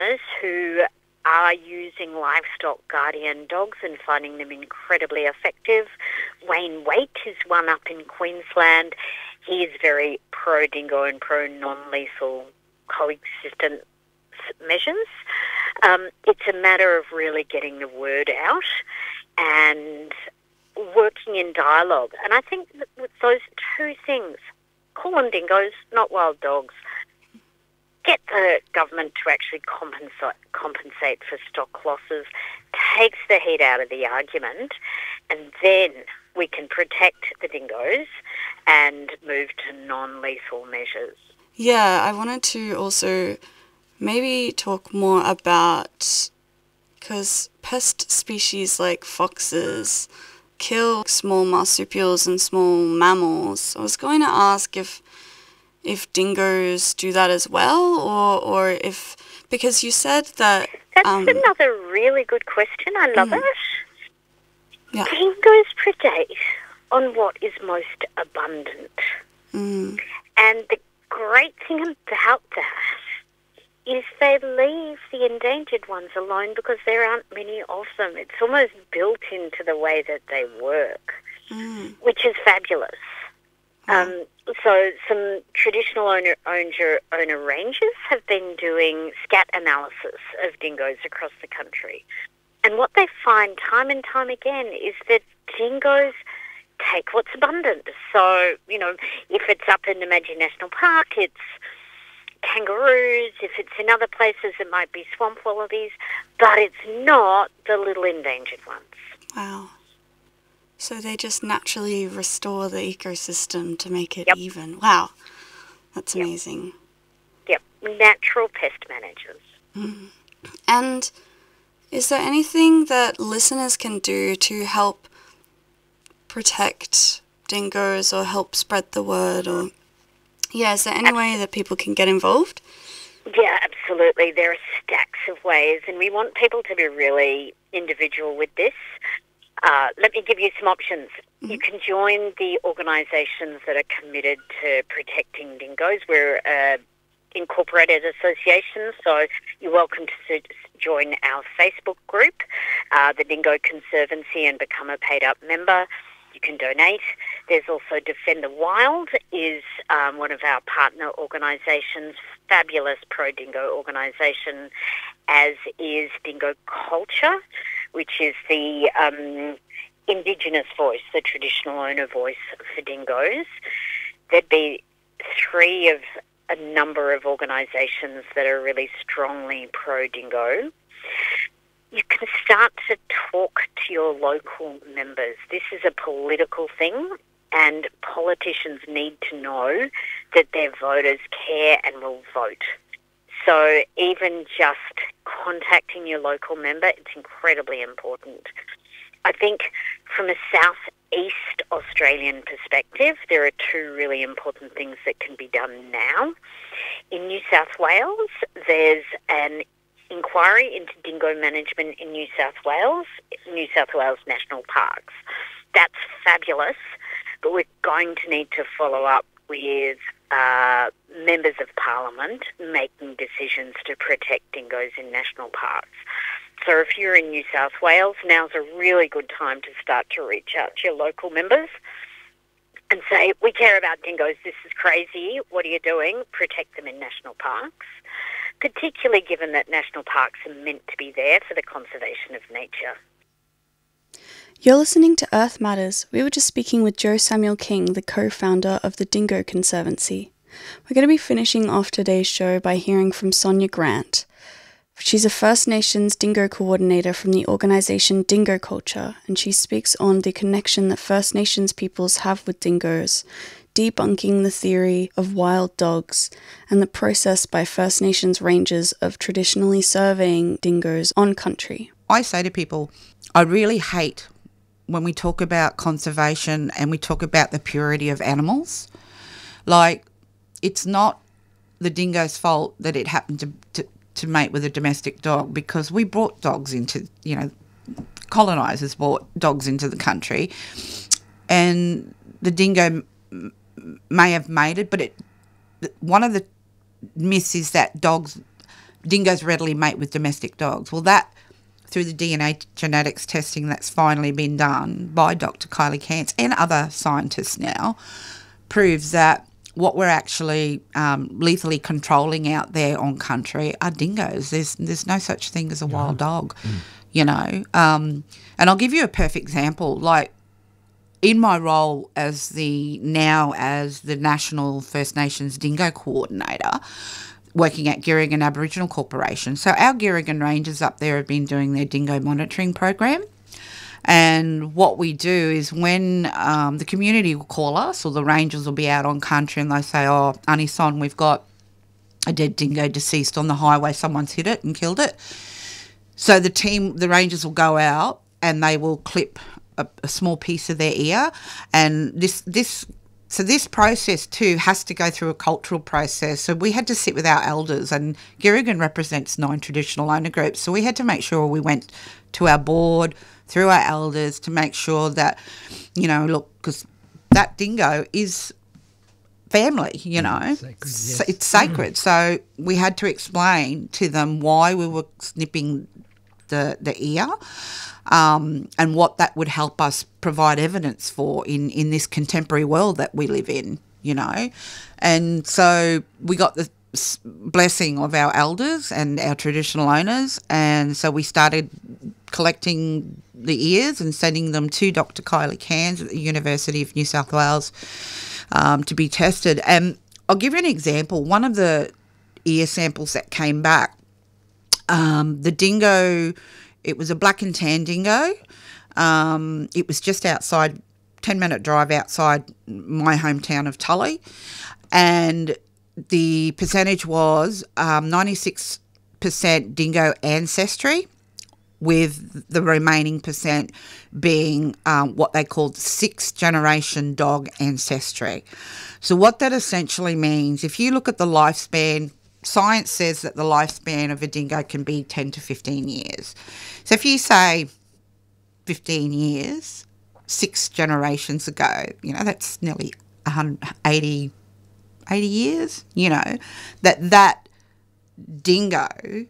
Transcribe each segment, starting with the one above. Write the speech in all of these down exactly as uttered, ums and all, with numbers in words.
who are using livestock guardian dogs and finding them incredibly effective. Wayne Waite is one up in Queensland. He is very pro-dingo and pro-non-lethal coexistence measures. Um, it's a matter of really getting the word out and working in dialogue. And I think that with those two things, call them dingoes, not wild dogs, get the government to actually compensate, compensate for stock losses, takes the heat out of the argument, and then we can protect the dingoes and move to non-lethal measures. Yeah, I wanted to also maybe talk more about, because pest species like foxes kill small marsupials and small mammals. I was going to ask if if dingoes do that as well, or or if, because you said that... That's um, another really good question. I love mm, it. Yeah. Dingoes predate on what is most abundant. Mm, And the great thing about that is they leave the endangered ones alone because there aren't many of them. It's almost built into the way that they work, mm, which is fabulous. wow. Um, so some traditional owner, owner, owner rangers have been doing scat analysis of dingoes across the country. And what they find time and time again is that dingoes take what's abundant. So, you know, if it's up in the Namadgi National Park, it's kangaroos. If it's in other places, it might be swamp wallabies. But it's not the little endangered ones. Wow. So they just naturally restore the ecosystem to make it Yep. even. Wow. That's Yep. amazing. Yep, natural pest managers. Mm. And is there anything that listeners can do to help protect dingoes or help spread the word? Or yeah, is there any way that people can get involved? Yeah, absolutely. There are stacks of ways, and we want people to be really individual with this. Uh, let me give you some options. Mm-hmm. You can join the organisations that are committed to protecting dingoes. We're uh, incorporated association, so you're welcome to join our Facebook group, uh, the Dingo Conservancy, and become a paid-up member. You can donate. There's also Defend the Wild, is um, one of our partner organisations, fabulous pro-dingo organisation, as is Dingo Culture, which is the um, Indigenous voice, the traditional owner voice for dingoes. There'd be three of a number of organisations that are really strongly pro-dingo. You can start to talk to your local members. This is a political thing, and politicians need to know that their voters care and will vote. So even just contacting your local member, it's incredibly important. I think from a southeast Australian perspective, there are two really important things that can be done now. In New South Wales, there's an inquiry into dingo management in New South Wales, New South Wales National Parks. That's fabulous, but we're going to need to follow up with uh, members of Parliament making decisions to protect dingoes in national parks. So if you're in New South Wales, now's a really good time to start to reach out to your local members and say, we care about dingoes, this is crazy, what are you doing? Protect them in national parks, particularly given that national parks are meant to be there for the conservation of nature. You're listening to Earth Matters. We were just speaking with Jo Samuel King, the co-founder of the Dingo Conservancy. We're going to be finishing off today's show by hearing from Sonia Grant. She's a First Nations dingo coordinator from the organisation Dingo Culture, and she speaks on the connection that First Nations peoples have with dingoes, debunking the theory of wild dogs, and the process by First Nations rangers of traditionally surveying dingoes on country. I say to people, I really hate when we talk about conservation and we talk about the purity of animals. Like, it's not the dingo's fault that it happened to, to, to mate with a domestic dog, because we brought dogs into, you know, colonisers brought dogs into the country, and the dingo m- may have mated, but it one of the myths is that dogs dingoes readily mate with domestic dogs. Well, that, through the D N A genetics testing that's finally been done by Doctor Kylie Cairns and other scientists now, proves that what we're actually um, lethally controlling out there on country are dingoes. There's there's no such thing as a wild dog, mm. you know. Um, and I'll give you a perfect example. Like, in my role as the now as the National First Nations Dingo Coordinator, working at Girragan Aboriginal Corporation. So our Girragan Rangers up there have been doing their dingo monitoring program. And what we do is when um, the community will call us, or the rangers will be out on country and they say, oh, Auntie Son, we've got a dead dingo deceased on the highway, someone's hit it and killed it. So the team, the rangers will go out and they will clip a, a small piece of their ear. And this, this, so this process too has to go through a cultural process. So we had to sit with our elders, and Girragan represents nine traditional owner groups. So we had to make sure we went to our board, through our elders, to make sure that, you know, look, because that dingo is family, you know. Sacred, yes. It's sacred. So we had to explain to them why we were snipping the, the ear um, and what that would help us provide evidence for in, in this contemporary world that we live in, you know. And so we got the blessing of our elders and our traditional owners, and so we started collecting the ears and sending them to Doctor Kylie Cairns at the University of New South Wales um, to be tested. And I'll give you an example. One of the ear samples that came back, um, the dingo, it was a black and tan dingo. Um, it was just outside, ten-minute drive outside my hometown of Tully, and the percentage was um, ninety-six percent dingo ancestry, with the remaining percent being um, what they called sixth-generation dog ancestry. So what that essentially means, if you look at the lifespan, science says that the lifespan of a dingo can be ten to fifteen years. So if you say fifteen years, six generations ago, you know, that's nearly one hundred eighty, eighty years, you know, that that dingo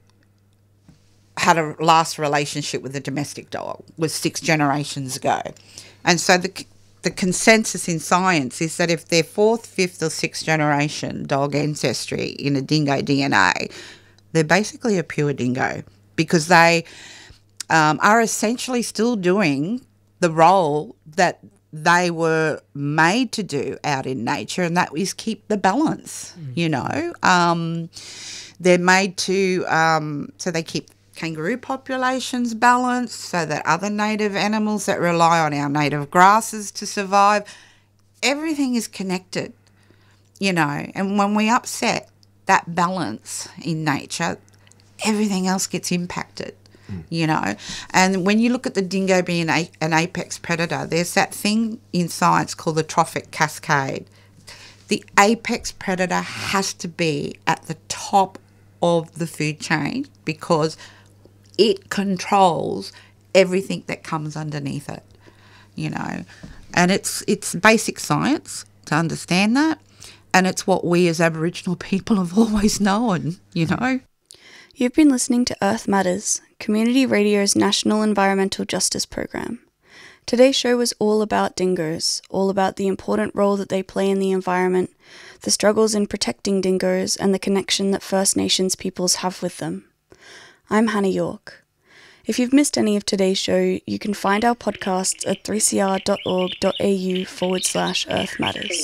had a last relationship with a domestic dog was six generations ago. And so the the consensus in science is that if they're fourth, fifth or sixth generation dog ancestry in a dingo D N A, they're basically a pure dingo, because they um, are essentially still doing the role that they were made to do out in nature, and that is keep the balance, mm. you know. Um, they're made to, um, so they keep kangaroo populations balanced so that other native animals that rely on our native grasses to survive, everything is connected, you know. And when we upset that balance in nature, everything else gets impacted, mm. you know. And when you look at the dingo being a, an apex predator, there's that thing in science called the trophic cascade. The apex predator has to be at the top of the food chain because it controls everything that comes underneath it, you know. And it's it's basic science to understand that, and it's what we as Aboriginal people have always known, you know. You've been listening to Earth Matters, Community Radio's National Environmental Justice Program. Today's show was all about dingoes, all about the important role that they play in the environment, the struggles in protecting dingoes, and the connection that First Nations peoples have with them. I'm Hannah York. If you've missed any of today's show, you can find our podcasts at three c r dot org dot a u forward slash Earth Matters.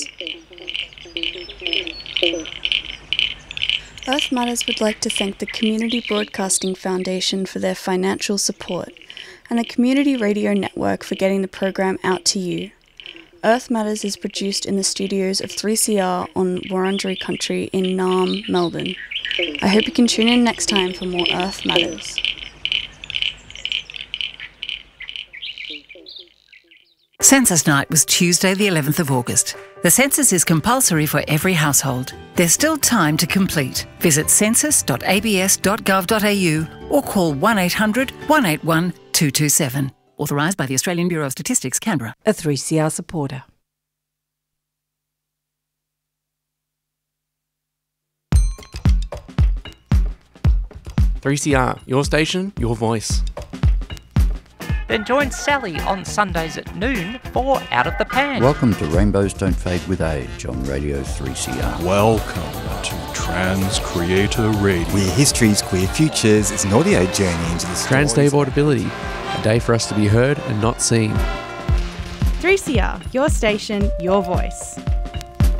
Earth Matters would like to thank the Community Broadcasting Foundation for their financial support, and the Community Radio Network for getting the program out to you. Earth Matters is produced in the studios of three C R on Wurundjeri country in Naarm, Melbourne. I hope you can tune in next time for more Earth Matters. Census Night was Tuesday the eleventh of August. The census is compulsory for every household. There's still time to complete. Visit census dot a b s dot gov dot a u or call one eight hundred, one eight one, two two seven. Authorised by the Australian Bureau of Statistics, Canberra. A three C R supporter. three C R, your station, your voice. Then join Sally on Sundays at noon for Out of the Pan. Welcome to Rainbows Don't Fade with Age on Radio three C R. Welcome to Trans Creator Radio, where history's queer futures is an audio journey into the stories. Trans Day of Audibility, a day for us to be heard and not seen. three C R, your station, your voice.